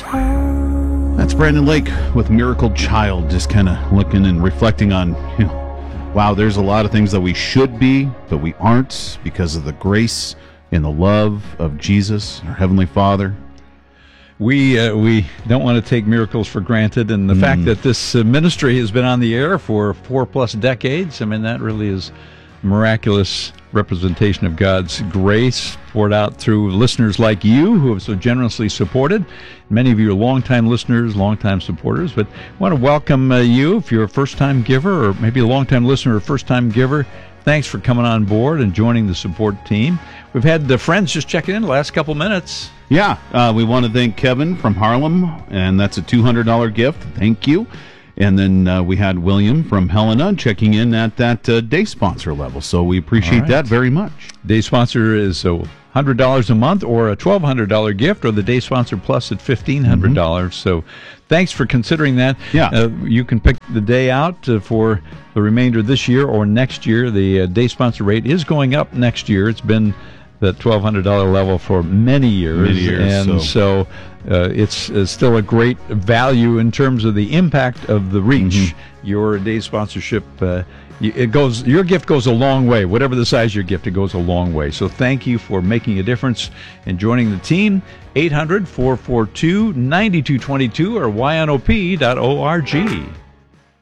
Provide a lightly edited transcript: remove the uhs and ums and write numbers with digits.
That's Brandon Lake with Miracle Child, just kind of looking and reflecting on, wow, there's a lot of things that we should be, but we aren't because of the grace and the love of Jesus, our Heavenly Father. We don't want to take miracles for granted, and the fact that this ministry has been on the air for 4+ decades, I mean, that really is miraculous representation of God's grace poured out through listeners like you who have so generously supported. Many of you are longtime listeners, longtime supporters, but I want to welcome you if you're a first-time giver or maybe a longtime listener or first-time giver. Thanks for coming on board and joining the support team. We've had the friends just checking in the last couple minutes. Yeah, we want to thank Kevin from Harlem, and that's a $200 gift. Thank you. And then we had William from Helena checking in at that day sponsor level. So we appreciate that very much. Day sponsor is $100 a month or a $1,200 gift, or the day sponsor plus at $1,500. So thanks for considering that. Yeah. You can pick the day out for the remainder of this year or next year. The day sponsor rate is going up next year. It's been the $1,200 level for many years. And so it's still a great value in terms of the impact of the reach. Your day sponsorship, your gift goes a long way. Whatever the size of your gift, it goes a long way. So thank you for making a difference and joining the team. 800-442-9222 or ynop.org.